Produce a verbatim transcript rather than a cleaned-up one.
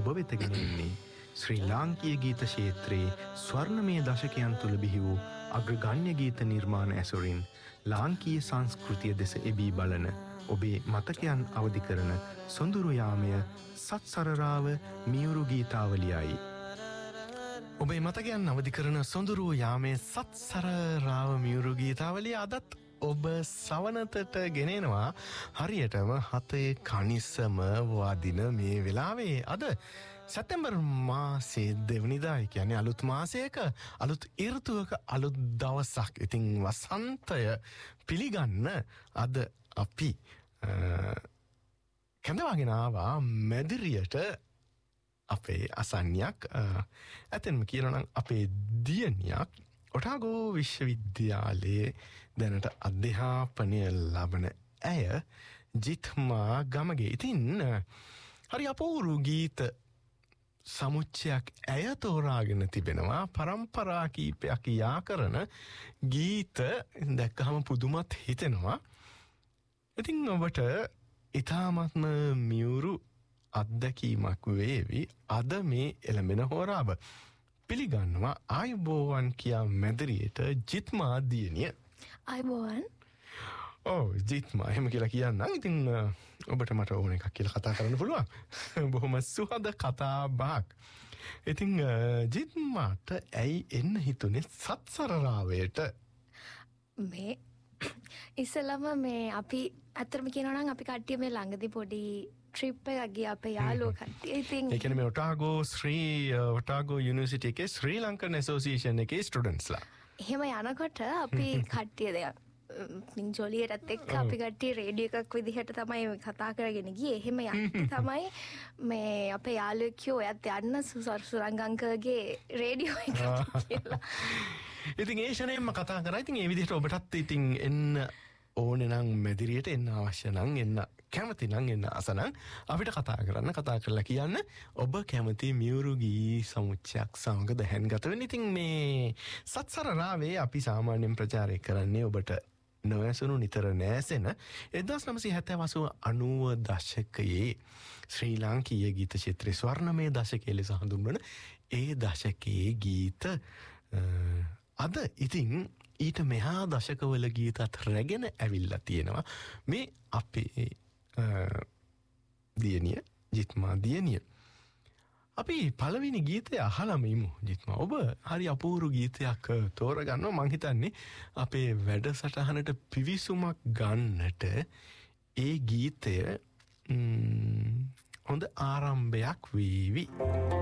ඔබ වෙත ගෙන එන්නේ ශ්‍රී ලාංකීය ගීත ක්ෂේත්‍රයේ ස්වර්ණමය දශකයන් තුල බිහි වූ අග්‍රගණ්‍ය ගීත නිර්මාණ ඇසුරින් ලාංකීය සංස්කෘතිය දෙස එබී බලන ඔබේ මතකයන් අවදි කරන සොඳුරු යාමය සත්සරරාව මියුරු ගීතාවලියයි. ඔබේ මතකයන් අවදි කරන සොඳුරු යාමේ සත්සරරාව මියුරු ගීතාවලිය අදත් ඔබ සවනතට ගෙනෙනවා හරියටම හතේ කනිසම වදින මේ වෙලාවේ. අද සැප්තැම්බර් මාසේ දෙවනිදා කියන්නේ අලුත් මාසයක අලුත් ඍතුවක අලුත් දවසක්. ඉතින් වසන්තය පිළිගන්න අද අපි කැඳවාගෙන ආවා මැදිරියට අපේ අසන්නියක්, ඇතෙන්ම කියනවා නම් අපේ දියණියක් ඔටාගෝ විශ්වවිද්‍යාලයේ දැනට අධ්‍යාපනය ලබන ඇය ජිත්මා ගමගේ. ඉතින් හරි අපූරු ගීත සමුච්චයක් ඇය තෝරාගෙන තිබෙනවා. පරම්පරා කීපයක් යා කරන ගීත දැක්කහම පුදුමත් හිතෙනවා. ඉතින් ඔබට ඉතාමත්ම මියුරු අත්දැකීමක් වේවි අද මේ එළඹෙන හෝරාව. පිළිගන්නවා ආයුබෝවන් කියා මැදිරියට ජිත්මා දියණිය. ආයුබෝවන්. ඔව් ජිත්මා එහෙම කියලා කියන්නම්. ඉතින් ඔබට මට ඕන එකක් කියලා කතා කරන්න පුළුවන්. බොහොම සුහද කතා බහක්. ඉතින් ජිත්මාට ඇයි එන්න හිතුනේ සත්සරරාවයට? මේ ඉස්සෙල්ලම මේ අපි අතරම කියනවා නම් අපි කට්ටිය මේ ළඟදී පොඩි ට්‍රිප් එකක් ගියා අපේ යාළුවෝ කට්ටිය. ඉතින් ඒ කියන්නේ මේ ඔටාගෝ ශ්‍රී ඔටාගෝ යුනිවර්සිටි එකේ ශ්‍රී ලංකන් ඇසෝසියේෂන් එකේ ස්ටුඩන්ට්ස්ලා. එහෙම යනකොට අපි කට්ටිය දෙයක් මින් ජොලියටත් එක්ක අපි කට්ටිය රේඩියෝ එකක් විදිහට තමයි කතා කරගෙන ගියේ. එහෙම යද්දි තමයි මේ අපේ යාළුවෙක් කිව්වා ඔයත් යන්න සුරංගංකගේ රේඩියෝ එකට කියලා. ඉතින් ඒ ෂණයෙන්ම කතා කරා. ඉතින් ඒ විදිහට ඔබටත් ඉතින් එන්න ඕනේ නම් මැදිරියට එන්න අවශ්‍ය නම් එන්න කැමති නම් එන්න අස නම් අපිට කතා කරන්න, කතා කරලා කියන්න ඔබ කැමති මියුරු ගී සමුච්චයක් සමග දැහැන්ගත වෙන්න. ඉතින් මේ සත්සරරාවේ අපි සාමාන්‍යයෙන් ප්‍රචාරය කරන්නේ ඔබට නොඇසුණු නිතර නෑසෙන එක්දහස් නවසිය හැත්තෑ අනූව දශකයේ ශ්‍රී ලාංකීය ගීත ක්ෂේත්‍රයේ ස්වර්ණමය දශකය ලෙස හඳුන්වන ඒ දශකයේ ගීත අද ඉතින් ඊට මෙහා දශකවල ගීතත් රැගෙන ඇවිල්ලා තියෙනවා මේ අපේ දියණිය ජිත්මා දියණිය. අපි පළවෙනි ගීතය අහලම ඉමු. ජිත්මා ඔබ හරි අපූරු ගීතයක් තෝරගන්නවා. මං හිතන්නේ අපේ වැඩසටහනට පිවිසුමක් ගන්නට ඒ ගීතය හොඳ ආරම්භයක් වේවි.